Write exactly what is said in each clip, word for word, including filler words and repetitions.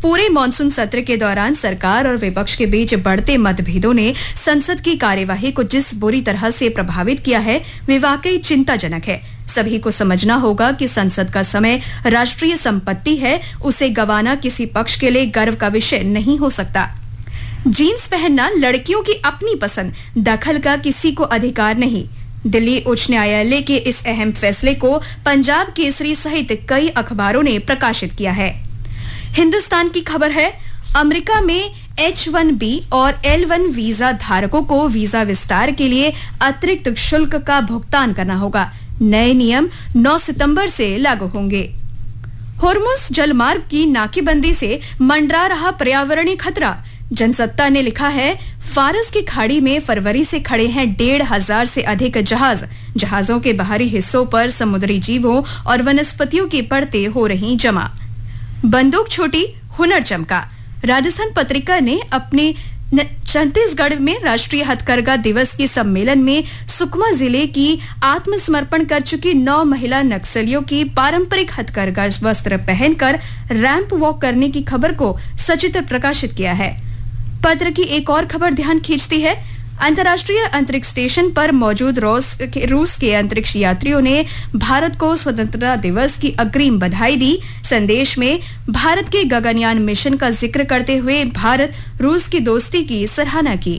पूरे मॉनसून सत्र के दौरान सरकार और विपक्ष के बीच बढ़ते मतभेदों ने संसद की कार्यवाही को जिस बुरी तरह से प्रभावित किया है, वे वाकई चिंताजनक है। सभी को समझना होगा कि संसद का समय राष्ट्रीय संपत्ति है, उसे गंवाना किसी पक्ष के लिए गर्व का विषय नहीं हो सकता। जीन्स पहनना लड़कियों की अपनी पसंद, दखल का किसी को अधिकार नहीं। दिल्ली उच्च न्यायालय के इस अहम फैसले को पंजाब केसरी सहित कई अखबारों ने प्रकाशित किया है। हिंदुस्तान की खबर है, अमेरिका में एच वन बी और एल वन वीजा धारकों को वीजा विस्तार के लिए अतिरिक्त शुल्क का भुगतान करना होगा। नए नियम नौ सितंबर से लागू होंगे। होर्मुज जलमार्ग की नाकेबंदी से मंडरा रहा पर्यावरणीय खतरा। जनसत्ता ने लिखा है, फारस की खाड़ी में फरवरी से खड़े हैं डेढ़ हजार से अधिक जहाज। जहाजों के बाहरी हिस्सों पर समुद्री जीवों और वनस्पतियों की परतें हो रही जमा। बंदूक छोटी, हुनर चमका। राजस्थान पत्रिका ने अपने छत्तीसगढ़ में राष्ट्रीय हथकरघा दिवस के सम्मेलन में सुकमा जिले की आत्मसमर्पण कर चुकी नौ महिला नक्सलियों की पारंपरिक हथकरघा वस्त्र पहनकर रैंप वॉक करने की खबर को सचित्र प्रकाशित किया है। पत्र की एक और खबर ध्यान खींचती है। अंतर्राष्ट्रीय अंतरिक्ष स्टेशन पर मौजूद रूस के अंतरिक्ष यात्रियों ने भारत को स्वतंत्रता दिवस की अग्रिम बधाई दी। संदेश में भारत के गगनयान मिशन का जिक्र करते हुए भारत रूस की दोस्ती की सराहना की।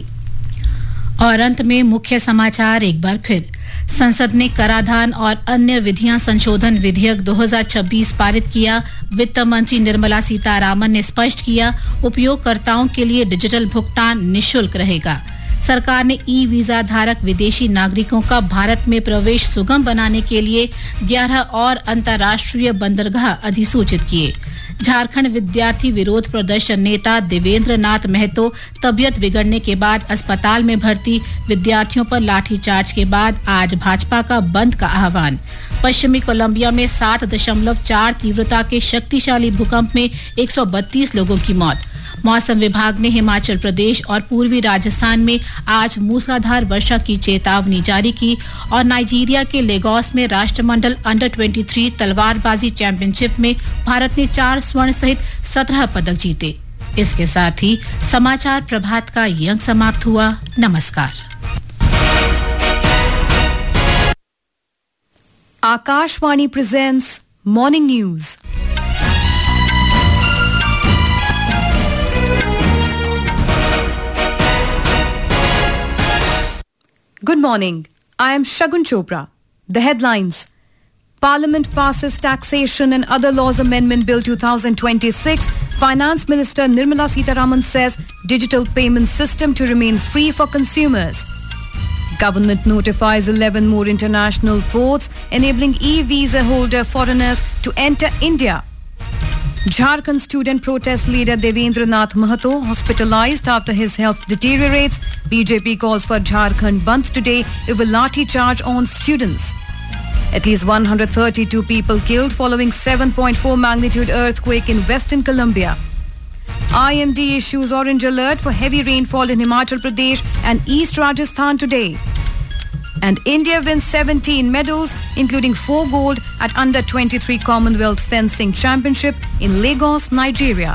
और अंत में मुख्य समाचार एक बार फिर। संसद ने कराधान और अन्य विधियां संशोधन विधेयक दो हज़ार छब्बीस पारित किया। वित्त मंत्री निर्मला सीतारामन ने स्पष्ट किया, उपयोगकर्ताओं के लिए डिजिटल भुगतान निःशुल्क रहेगा। सरकार ने ई वीजा धारक विदेशी नागरिकों का भारत में प्रवेश सुगम बनाने के लिए ग्यारह और अंतर्राष्ट्रीय बंदरगाह अधिसूचित किए। झारखंड विद्यार्थी विरोध प्रदर्शन नेता देवेंद्र नाथ महतो तबियत बिगड़ने के बाद अस्पताल में भर्ती। विद्यार्थियों पर लाठीचार्ज के बाद आज भाजपा का बंद का आह्वान। पश्चिमी कोलंबिया में सात दशमलव चार तीव्रता के शक्तिशाली भूकंप में एक सौ बत्तीस लोगों की मौत। मौसम विभाग ने हिमाचल प्रदेश और पूर्वी राजस्थान में आज मूसलाधार वर्षा की चेतावनी जारी की। और नाइजीरिया के लेगोस में राष्ट्रमंडल अंडर तेईस तलवारबाजी चैंपियनशिप में भारत ने चार स्वर्ण सहित सत्रह पदक जीते। इसके साथ ही समाचार प्रभात का ये अंक समाप्त हुआ। नमस्कार। Akashvani presents morning news. Good morning. I am Shagun Chopra. The headlines. Parliament passes Taxation and Other Laws Amendment Bill twenty twenty-six. Finance Minister Nirmala Sitharaman says digital payment system to remain free for consumers. Government notifies eleven more international ports enabling e-visa holder foreigners to enter India. Jharkhand student protest leader Devendra Nath Mahato hospitalized after his health deteriorates. B J P calls for Jharkhand Bandh today if a lathi charge on students. At least one hundred thirty-two people killed following seven point four magnitude earthquake in Western Colombia. I M D issues orange alert for heavy rainfall in Himachal Pradesh and East Rajasthan today. And India wins seventeen medals, including four gold at under twenty-three Commonwealth Fencing Championship in Lagos, Nigeria.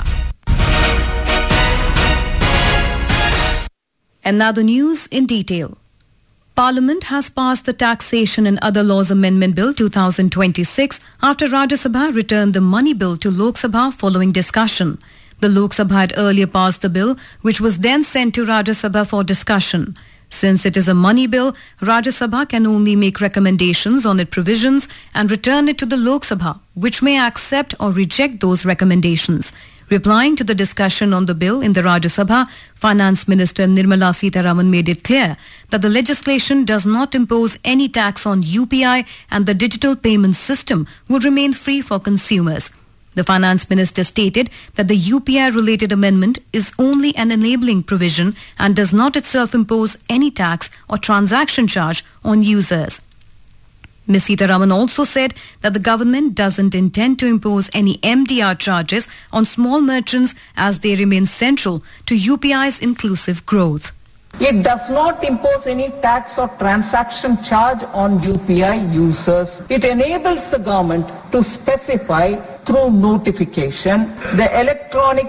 And now the news in detail. Parliament has passed the Taxation and Other Laws Amendment Bill twenty twenty-six after Rajya Sabha returned the Money Bill to Lok Sabha following discussion. The Lok Sabha had earlier passed the bill, which was then sent to Rajya Sabha for discussion. Since it is a money bill, Rajya Sabha can only make recommendations on its provisions and return it to the Lok Sabha, which may accept or reject those recommendations. Replying to the discussion on the bill in the Rajya Sabha, Finance Minister Nirmala Sitharaman made it clear that the legislation does not impose any tax on U P I and the digital payment system would remain free for consumers. The Finance Minister stated that the U P I-related amendment is only an enabling provision and does not itself impose any tax or transaction charge on users. Miz Sitharaman also said that the government doesn't intend to impose any M D R charges on small merchants as they remain central to U P I's inclusive growth. It does not impose any tax or transaction charge on U P I users. It enables the government to specify through notification the electronic